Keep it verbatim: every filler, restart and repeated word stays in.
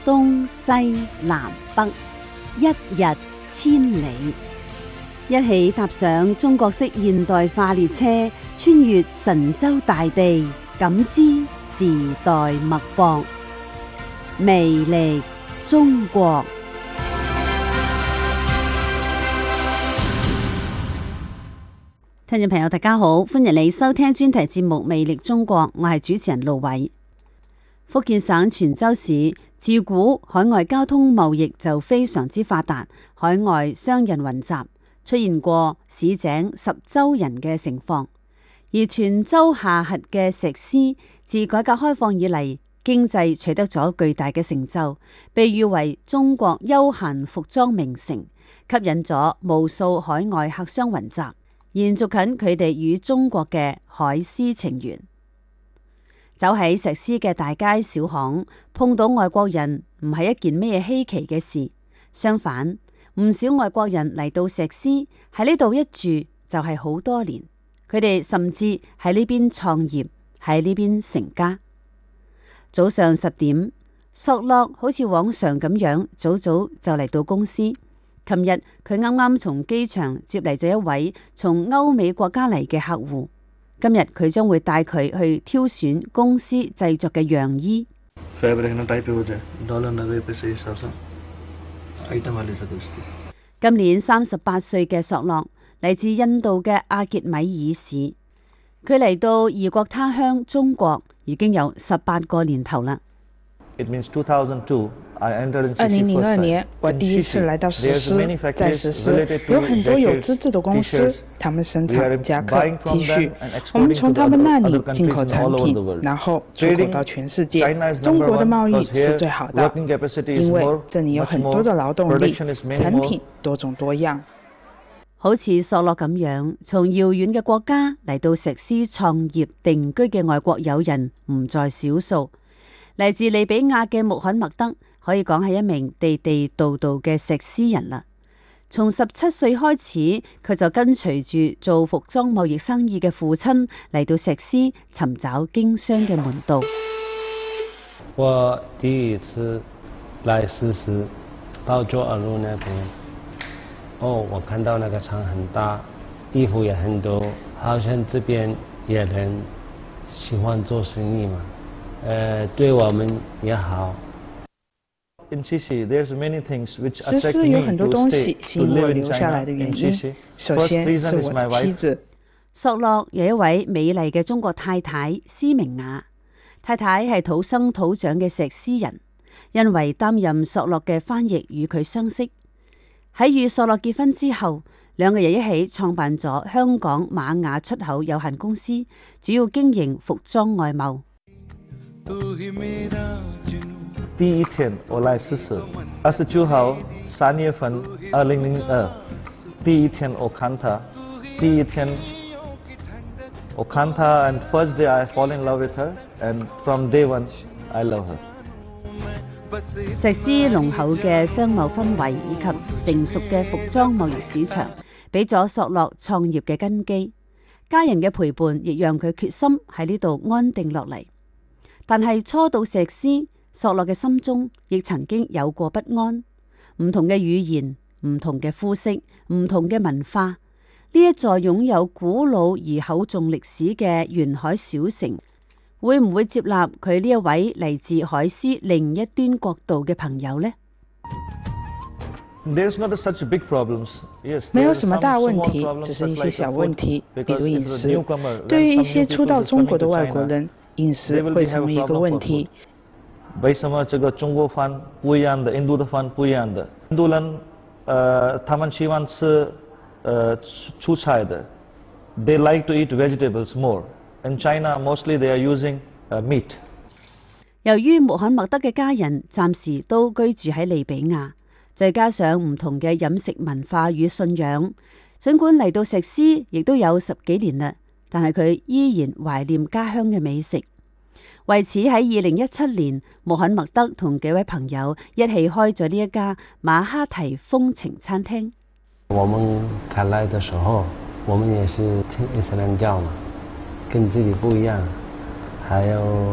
東西南北，一日千里。一起踏上中國式現代化列車，穿越神州大地，感知時代脈搏，魅力中國。聽眾朋友大家好，歡迎你收聽專題節目《魅力中國》，我係主持人盧偉。福建省泉州市自古海外交通貿易就非常之發達，海外商人雲集，出現過市井十洲人嘅情況。而泉州下轄嘅石獅自改革開放以嚟，經濟取得咗巨大嘅成就，被譽為中國休閒服裝名城，吸引咗無數海外客商雲集，延續緊佢哋與中國嘅海獅情緣。走喺石獅嘅大街小巷，碰到外國人唔係一件咩稀奇嘅事，相反，唔少外國人嚟到石獅喺呢度一住就係好多年，佢哋甚至喺呢邊創業，喺呢邊成家。早上十點，索洛好似往常咁樣，早早就嚟到公司。琴日佢啱啱從機場接嚟咗一位從歐美國家嚟嘅客戶，今日佢將會帶佢去挑選公司製作嘅樣衣。今年三十八歲嘅索洛嚟自印度嘅阿傑米爾市，佢嚟到異國他鄉中國已經有十八個年頭啦。 二零零二年，我第一次來到石獅，在石獅有很多有資質的公司，他們生產夾克、T 恤，我們從他們那裏進口產品，然後出口到全世界。中國的貿易是最好的，因為這裏有很多的勞動力，產品多種多樣。 好似索洛咁樣，從遙遠嘅國家嚟到石獅創業定居嘅外國友人唔在少數。嚟自利比亞嘅穆罕默德可以講係一名地地道道嘅石獅人啦。從十七歲開始，佢就跟隨住做服裝貿易生意嘅父親嚟到石獅尋找經商嘅門道。 我第一次來石獅，到左二路那邊，哦，我看到那個廠很大，衣服也很多，好像這邊也人喜歡做生意嘛。呃，對我們也好。 石獅有很多東西吸引我留下來的原因，首先是我的妻子。 索洛有一位美麗嘅中國太太施明雅，太太係土生土長嘅石獅人，因為擔任索洛嘅翻譯與佢相識。喺與索洛結婚之後，兩個人一起創辦咗香港瑪雅出口有限公司，主要經營服裝外貿。 第一天我來石獅，二十九號三月份二零零二，第一天我看他，第一天我看他 and first day I fall in love with her and from day one I love her。 石獅濃厚嘅商貿氛圍以及成熟嘅服裝貿易市場，俾咗索洛創業嘅根基。家人嘅陪伴亦讓佢決心喺呢度安定落嚟。但係初到石獅，索洛嘅心中亦曾經有過不安。唔同嘅語言、唔同嘅膚色、唔同嘅文化，呢一座擁有古老而厚重歷史嘅沿海小城，會唔會接納佢呢一位嚟自海獅另一端國度嘅朋友呢？ 沒有什麼大問題，只是一些小問題，比如飲食。對於一些初到中國的外國人，飲食會成為一個問題。 為什麼這個中國飯不一樣的，印度的飯不一樣的？印度人，呃，他們喜歡吃，呃，蔬菜的。They like to eat vegetables more. In China, mostly they are using, uh, meat. 由於穆罕默德嘅家人暫時都居住喺利比亞，再加上唔同嘅飲食文化與信仰，儘管嚟到石獅亦都有十幾年啦，但係佢依然懷念家鄉嘅美食。為此喺二零一七年，穆罕默德同幾位朋友一起開咗呢一家馬哈提風情餐廳。 我們開來的時候，我們也是聽伊斯蘭教嘛，跟自己不一樣，還有